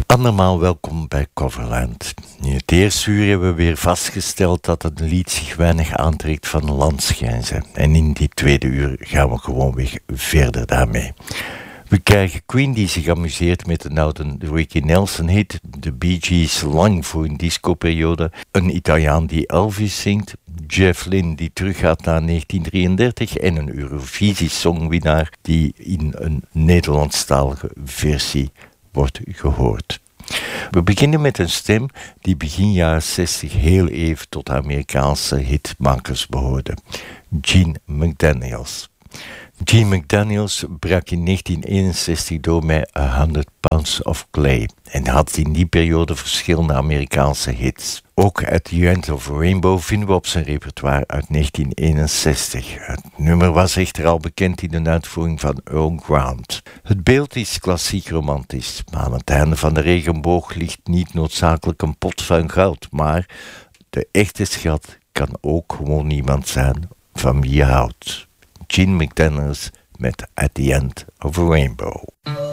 Andermaal welkom bij Coverland. In het eerste uur hebben we weer vastgesteld dat het lied zich weinig aantrekt van landsgrenzen. En in die tweede uur gaan we gewoon weer verder daarmee. We krijgen Queen die zich amuseert met een oude Ricky Nelson hit, de Bee Gees lang voor een discoperiode, een Italiaan die Elvis zingt, Jeff Lynne die teruggaat naar 1933 en een Eurovisie-songwinnaar die in een Nederlandstalige versie wordt gehoord. We beginnen met een stem die begin jaren 60 heel even tot de Amerikaanse hitmakers behoorde. Gene McDaniels. Gene McDaniels brak in 1961 door met 100 Pounds of Clay en had in die periode verschillende Amerikaanse hits. Ook At the End of a Rainbow vinden we op zijn repertoire uit 1961. Het nummer was echter al bekend in de uitvoering van Earl Grant. Het beeld is klassiek romantisch, maar aan het einde van de regenboog ligt niet noodzakelijk een pot van goud, maar de echte schat kan ook gewoon iemand zijn van wie je houdt. Gene McDaniels met At the End of a Rainbow.